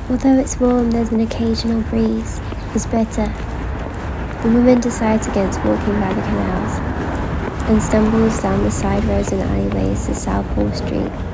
Although it's warm, there's an occasional breeze. It's bitter. The woman decides against walking by the canals and stumbles down the side roads and alleyways to South Hall Street,